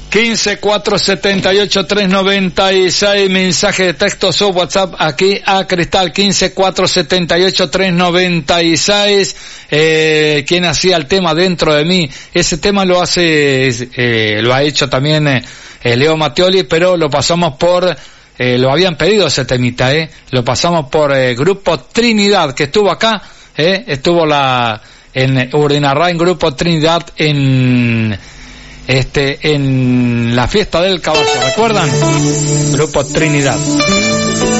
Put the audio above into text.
15-478-396, mensaje de texto o WhatsApp aquí a Cristal, 15-478-396. ¿Quién hacía el tema Dentro de mí? Ese tema lo ha hecho también Leo Mattioli, pero lo pasamos por, lo habían pedido ese temita, lo pasamos por Grupo Trinidad, que estuvo acá, estuvo en Urdinarra, en Grupo Trinidad, en la fiesta del caballo, ¿recuerdan? Grupo Trinidad.